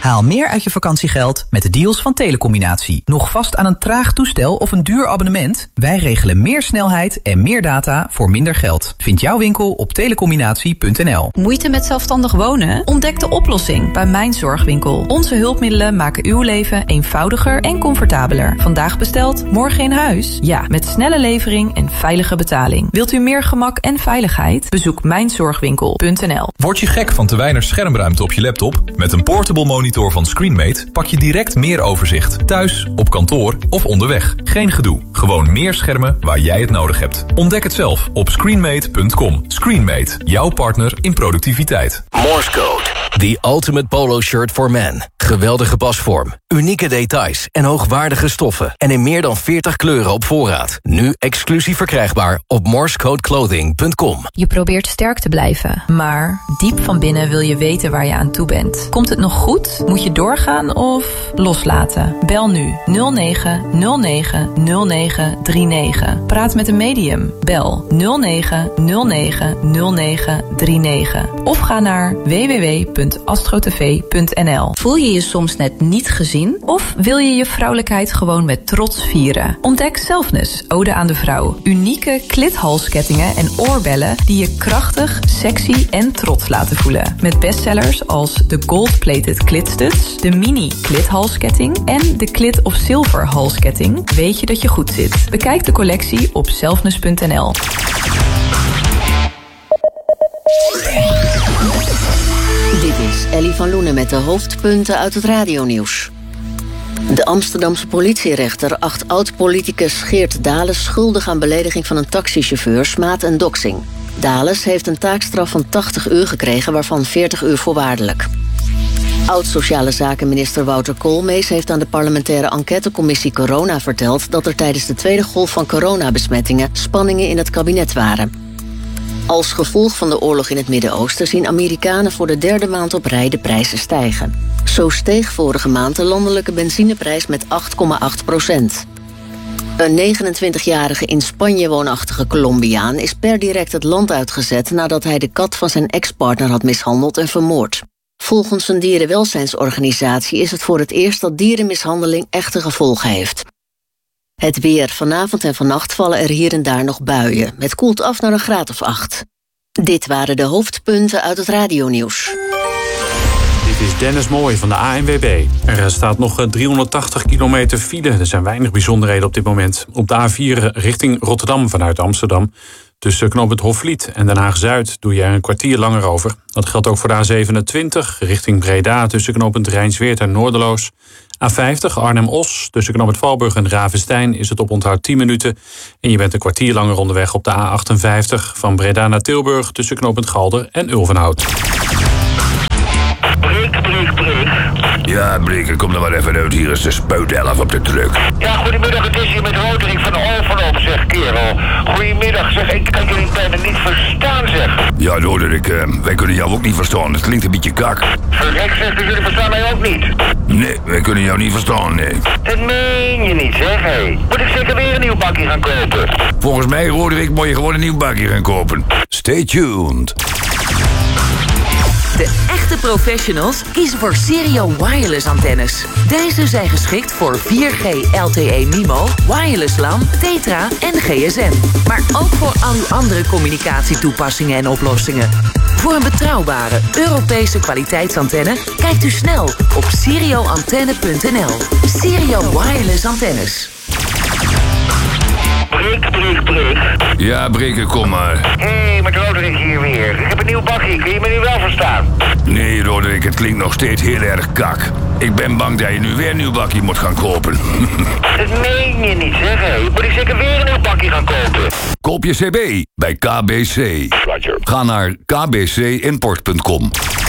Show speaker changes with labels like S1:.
S1: Haal meer uit je vakantiegeld met de deals van Telecombinatie. Nog vast aan een traag toestel of een duur abonnement? Wij regelen meer snelheid en meer data voor minder geld. Vind jouw winkel op telecombinatie.nl.
S2: Moeite met zelfstandig wonen? Ontdek de oplossing bij Mijn Zorgwinkel. Onze hulpmiddelen maken uw leven eenvoudiger en comfortabeler. Vandaag besteld, morgen in huis? Ja, met snelle levering en veilige betaling. Wilt u meer gemak en veiligheid? Bezoek mijnzorgwinkel.nl.
S3: Word je gek van te weinig schermruimte op je laptop? Met een portable monitor van Screenmate pak je direct meer overzicht. Thuis, op kantoor of onderweg. Geen gedoe. Gewoon meer schermen waar jij het nodig hebt. Ontdek het zelf op screenmate.com. Screenmate, jouw partner in productiviteit.
S4: Morse Code. The ultimate polo shirt for men. Geweldige pasvorm, unieke details en hoogwaardige stoffen. En in meer dan 40 kleuren op voorraad. Nu exclusief verkrijgbaar op morsecodeclothing.com.
S2: Je probeert sterk te blijven, maar diep van binnen wil je weten waar je aan toe bent. Komt het nog goed? Moet je doorgaan of loslaten? Bel nu 09090939. Praat met een medium. Bel 09090939. Of ga naar www.astrotv.nl. Voel je je soms net niet gezien? Of wil je je vrouwelijkheid gewoon met trots vieren? Ontdek Selfness, Ode aan de Vrouw. Unieke klithalskettingen en oorbellen die je krachtig, sexy en trots laten voelen. Met bestsellers als de gold-plated klitstuds, de mini klithalsketting en de Clit of Silver halsketting. Weet je dat je goed zit? Bekijk de collectie op selfness.nl.
S5: Dit is Ellie van Loenen met de hoofdpunten uit het radionieuws. De Amsterdamse politierechter acht oud-politicus Geert Dales schuldig aan belediging van een taxichauffeur, smaad en doxing. Dales heeft een taakstraf van 80 uur gekregen, waarvan 40 uur voorwaardelijk. Oud-sociale zakenminister Wouter Koolmees heeft aan de parlementaire enquêtecommissie Corona verteld dat er tijdens de tweede golf van coronabesmettingen spanningen in het kabinet waren. Als gevolg van de oorlog in het Midden-Oosten zien Amerikanen voor de derde maand op rij de prijzen stijgen. Zo steeg vorige maand de landelijke benzineprijs met 8,8%. Een 29-jarige in Spanje woonachtige Colombiaan is per direct het land uitgezet nadat hij de kat van zijn ex-partner had mishandeld en vermoord. Volgens een dierenwelzijnsorganisatie is het voor het eerst dat dierenmishandeling echte gevolgen heeft. Het weer. Vanavond en vannacht vallen er hier en daar nog buien. Het koelt af naar een graad of 8. Dit waren de hoofdpunten uit het radionieuws.
S6: Dit is Dennis Mooij van de ANWB. Er staat nog 380 kilometer file. Er zijn weinig bijzonderheden op dit moment. Op de A4 richting Rotterdam vanuit Amsterdam. Tussen knooppunt Hofvliet en Den Haag-Zuid doe je er een kwartier langer over. Dat geldt ook voor de A27 richting Breda tussen knooppunt Rijnsweert en Noorderloos. A50 Arnhem-Os tussen knooppunt Valburg en Ravenstein is het oponthoud 10 minuten. En je bent een kwartier langer onderweg op de A58 van Breda naar Tilburg tussen knooppunt Galder en Ulvenhout.
S7: Breek.
S8: Ja, Breek, kom er maar even uit. Hier is de spuitelf op de truck.
S7: Ja, goedemiddag, het is hier met Roderick van Overloop, zeg kerel. Goedemiddag, zeg, ik kan jullie bijna niet verstaan, zeg.
S8: Ja, Roderick, wij kunnen jou ook niet verstaan. Het klinkt een beetje kak.
S7: Verrek, zeg, dus jullie verstaan mij ook niet?
S8: Nee, wij kunnen jou niet verstaan, nee.
S7: Dat meen je niet, zeg, hé. Moet ik zeker weer een nieuw bakje gaan kopen?
S8: Volgens mij, Roderick, moet je gewoon een nieuw bakje gaan kopen. Stay tuned.
S9: De echte professionals kiezen voor Sirio Wireless antennes. Deze zijn geschikt voor 4G LTE MIMO, wireless LAN, Tetra en GSM. Maar ook voor al uw andere communicatietoepassingen en oplossingen. Voor een betrouwbare Europese kwaliteitsantenne kijkt u snel op sirioantenne.nl. Sirio Wireless antennes.
S7: Breek.
S8: Ja, Breek, kom maar.
S7: Hé, met Roderick hier weer. Ik heb een nieuw bakje, kun je me nu wel verstaan?
S8: Nee, Roderick, het klinkt nog steeds heel erg kak. Ik ben bang dat je nu weer een nieuw bakje moet gaan kopen.
S7: Dat meen je niet, zeg, hé. Moet ik zeker weer een nieuw bakje gaan kopen?
S8: Koop je CB bij KBC.
S7: Roger.
S8: Ga naar kbcimport.com.